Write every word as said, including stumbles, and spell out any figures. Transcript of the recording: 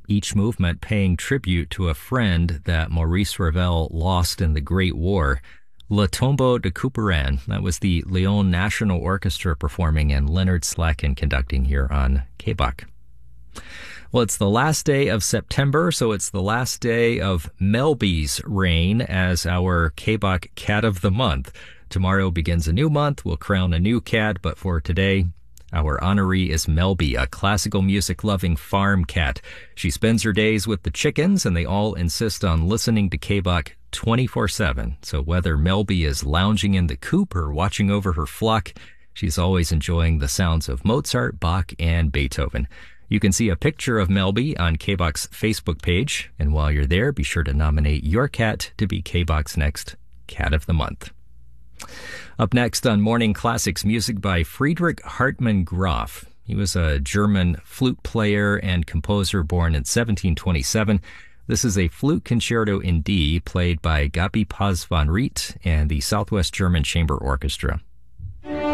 each movement paying tribute to a friend that Maurice Ravel lost in the Great War. Le Tombeau de Couperin, that was the Lyon National Orchestra performing and Leonard Slacken conducting here on K B O C. Well, it's the last day of September, so it's the last day of Melby's reign as our K B O C Cat of the Month. Tomorrow begins a new month. We'll crown a new cat, but for today, our honoree is Melby, a classical music-loving farm cat. She spends her days with the chickens, and they all insist on listening to K B O C twenty-four seven. So whether Melby is lounging in the coop or watching over her flock, she's always enjoying the sounds of Mozart, Bach, and Beethoven. You can see a picture of Melby on K B O C's Facebook page, and while you're there, be sure to nominate your cat to be K B O C's next Cat of the Month. Up next on Morning Classics, music by Friedrich Hartmann Graf. He was a German flute player and composer born in seventeen twenty-seven. This is a flute concerto in D played by Gabi Paz van Riet and the Southwest German Chamber Orchestra.